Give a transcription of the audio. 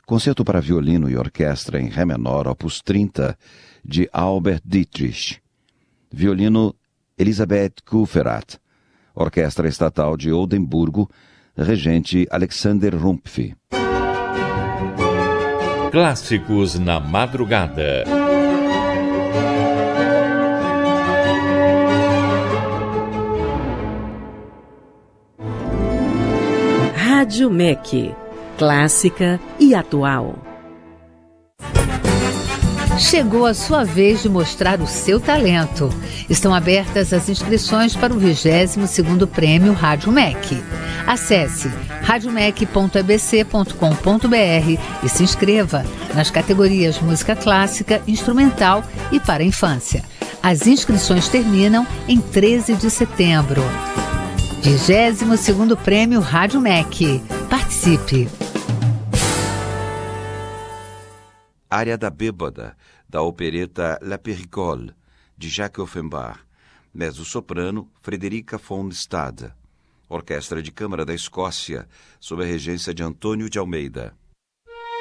Concerto para violino e orquestra em Ré menor, opus 30, de Albert Dietrich. Violino Elisabeth Kufferath. Orquestra Estatal de Oldemburgo, regente Alexander Rumpf. Clássicos na madrugada. Rádio MEC, clássica e atual. Chegou a sua vez de mostrar o seu talento. Estão abertas as inscrições para o 22º Prêmio Rádio MEC. Acesse radiomec.abc.com.br e se inscreva nas categorias Música Clássica, Instrumental e para a Infância. As inscrições terminam em 13 de setembro. 22º Prêmio Rádio MEC. Participe! Área da Bêbada, da opereta La Péricole, de Jacques Offenbach. Mezzo-soprano, Frederica von Stade. Orquestra de Câmara da Escócia, sob a regência de Antônio de Almeida.